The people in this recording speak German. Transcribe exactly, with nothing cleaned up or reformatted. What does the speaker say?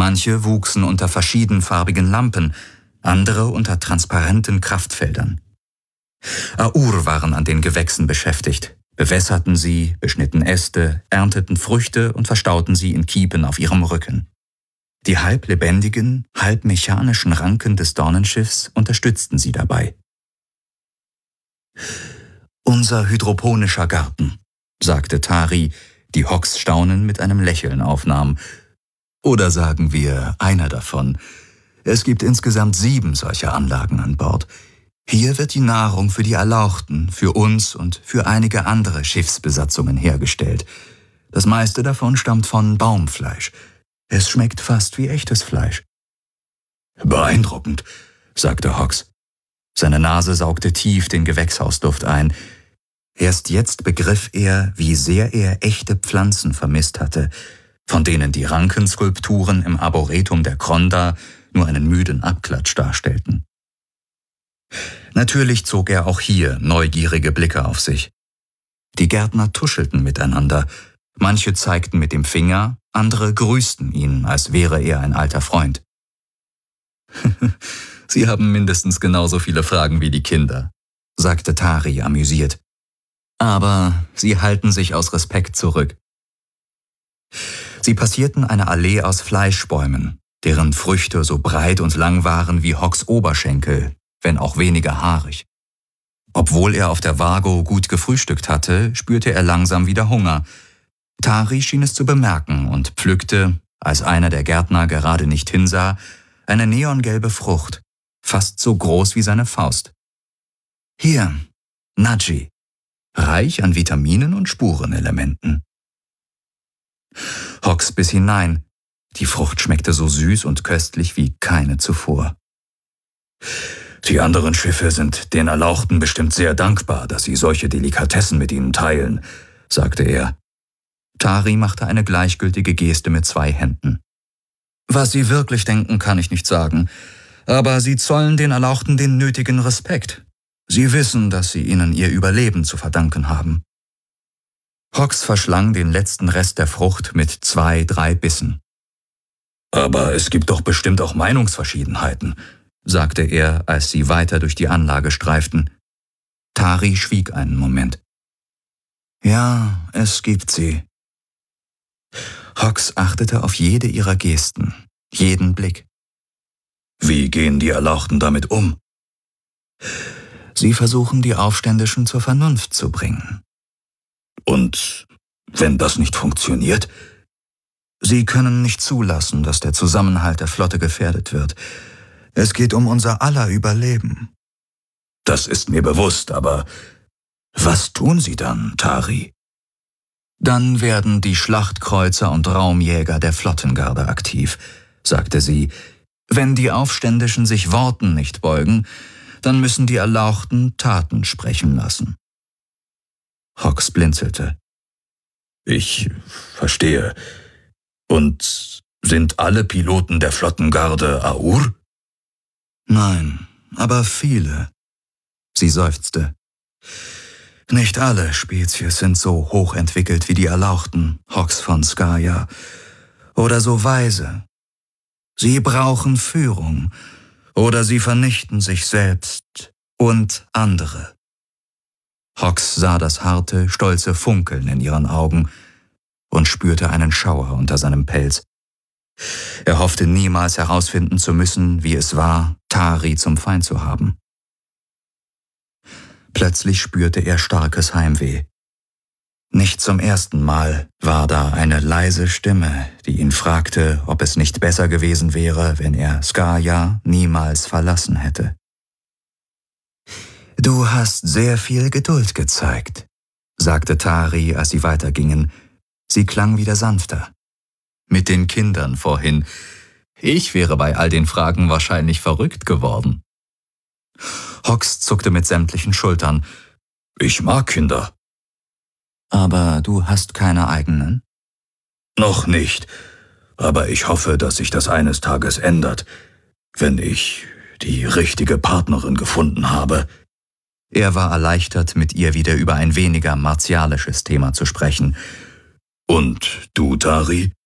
Manche wuchsen unter verschiedenfarbigen Lampen, andere unter transparenten Kraftfeldern. Aur waren an den Gewächsen beschäftigt, bewässerten sie, beschnitten Äste, ernteten Früchte und verstauten sie in Kiepen auf ihrem Rücken. Die halb lebendigen, halb mechanischen Ranken des Dornenschiffs unterstützten sie dabei. »Unser hydroponischer Garten«, sagte Tari, die Hocks Staunen mit einem Lächeln aufnahm. »Oder sagen wir, einer davon. Es gibt insgesamt sieben solcher Anlagen an Bord. Hier wird die Nahrung für die Erlauchten, für uns und für einige andere Schiffsbesatzungen hergestellt. Das meiste davon stammt von Baumfleisch. Es schmeckt fast wie echtes Fleisch.« »Beeindruckend«, sagte Hocks. Seine Nase saugte tief den Gewächshausduft ein. Erst jetzt begriff er, wie sehr er echte Pflanzen vermisst hatte, von denen die Rankenskulpturen im Arboretum der Kronda nur einen müden Abklatsch darstellten. Natürlich zog er auch hier neugierige Blicke auf sich. Die Gärtner tuschelten miteinander, manche zeigten mit dem Finger, andere grüßten ihn, als wäre er ein alter Freund. »Sie haben mindestens genauso viele Fragen wie die Kinder«, sagte Tari amüsiert. »Aber sie halten sich aus Respekt zurück.« Sie passierten eine Allee aus Fleischbäumen, deren Früchte so breit und lang waren wie Hocks Oberschenkel, wenn auch weniger haarig. Obwohl er auf der Vago gut gefrühstückt hatte, spürte er langsam wieder Hunger. Tari schien es zu bemerken und pflückte, als einer der Gärtner gerade nicht hinsah, eine neongelbe Frucht, fast so groß wie seine Faust. »Hier, Naji, reich an Vitaminen und Spurenelementen.« Hocks biss hinein. Die Frucht schmeckte so süß und köstlich wie keine zuvor. »Die anderen Schiffe sind den Erlauchten bestimmt sehr dankbar, dass sie solche Delikatessen mit ihnen teilen«, sagte er. Tari machte eine gleichgültige Geste mit zwei Händen. »Was sie wirklich denken, kann ich nicht sagen. Aber sie zollen den Erlauchten den nötigen Respekt. Sie wissen, dass sie ihnen ihr Überleben zu verdanken haben.« Hocks verschlang den letzten Rest der Frucht mit zwei, drei Bissen. »Aber es gibt doch bestimmt auch Meinungsverschiedenheiten«, sagte er, als sie weiter durch die Anlage streiften. Tari schwieg einen Moment. »Ja, es gibt sie.« Hocks achtete auf jede ihrer Gesten, jeden Blick. »Wie gehen die Erlauchten damit um?« »Sie versuchen, die Aufständischen zur Vernunft zu bringen.« »Und wenn das nicht funktioniert?« »Sie können nicht zulassen, dass der Zusammenhalt der Flotte gefährdet wird. Es geht um unser aller Überleben.« »Das ist mir bewusst, aber was tun Sie dann, Tari?« »Dann werden die Schlachtkreuzer und Raumjäger der Flottengarde aktiv«, sagte sie. »Wenn die Aufständischen sich Worten nicht beugen, dann müssen die Erlauchten Taten sprechen lassen.« Hocks blinzelte. »Ich verstehe. Und sind alle Piloten der Flottengarde Aur?« »Nein, aber viele.« Sie seufzte. »Nicht alle Spezies sind so hochentwickelt wie die Erlauchten, Hocks von Skaya, oder so weise. Sie brauchen Führung, oder sie vernichten sich selbst und andere.« Hocks sah das harte, stolze Funkeln in ihren Augen und spürte einen Schauer unter seinem Pelz. Er hoffte niemals herausfinden zu müssen, wie es war, Tari zum Feind zu haben. Plötzlich spürte er starkes Heimweh. Nicht zum ersten Mal war da eine leise Stimme, die ihn fragte, ob es nicht besser gewesen wäre, wenn er Skaya niemals verlassen hätte. »Du hast sehr viel Geduld gezeigt«, sagte Tari, als sie weitergingen. Sie klang wieder sanfter. »Mit den Kindern vorhin. Ich wäre bei all den Fragen wahrscheinlich verrückt geworden.« Hocks zuckte mit sämtlichen Schultern. »Ich mag Kinder.« »Aber du hast keine eigenen?« »Noch nicht. Aber ich hoffe, dass sich das eines Tages ändert, wenn ich die richtige Partnerin gefunden habe.« Er war erleichtert, mit ihr wieder über ein weniger martialisches Thema zu sprechen. »Und du, Tari?«